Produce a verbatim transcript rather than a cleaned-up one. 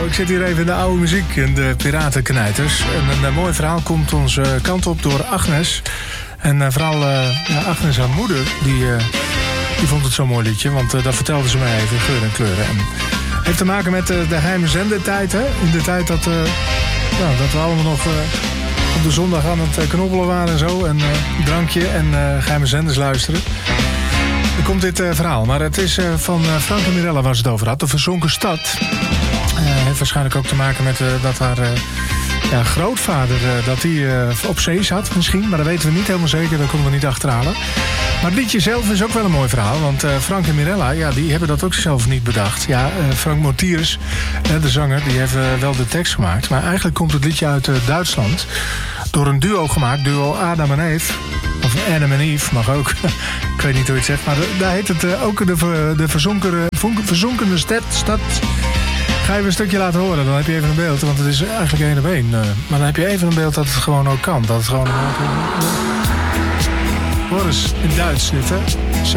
Nou, ik zit hier even in de oude muziek, in de Piratenknijters. En een, een mooi verhaal komt onze kant op door Agnes. En uh, vooral uh, ja, Agnes, haar moeder, die, uh, die vond het zo'n mooi liedje. Want uh, dat vertelde ze mij even, geur en kleuren. En het heeft te maken met uh, de geheime zendetijd, hè. In de tijd dat, uh, ja, dat we allemaal nog uh, op de zondag aan het uh, knobbelen waren en zo. En uh, drankje en uh, geheime zenders luisteren. Er komt dit uh, verhaal, maar het is uh, van uh, Frank en Mirella waar ze het over had. De verzonken stad. Uh, heeft waarschijnlijk ook te maken met uh, dat haar uh, ja, grootvader uh, dat die, uh, op zee zat misschien. Maar dat weten we niet helemaal zeker, daar konden we niet achterhalen. Maar het liedje zelf is ook wel een mooi verhaal. Want uh, Frank en Mirella, ja, die hebben dat ook zelf niet bedacht. Ja, uh, Frank Mortiers, uh, de zanger, die heeft uh, wel de tekst gemaakt. Maar eigenlijk komt het liedje uit uh, Duitsland. Door een duo gemaakt, duo Adam en Eve. Of Adam en Eve, mag ook. Ik weet niet hoe je het zegt. Maar de, daar heet het uh, ook de, de verzonkene, verzonkene stad, stad. Ga je even een stukje laten horen, dan heb je even een beeld. Want het is eigenlijk één op één. Uh, maar dan heb je even een beeld dat het gewoon ook kan. Dat het gewoon... Hoor eens, in Duits dit, hè.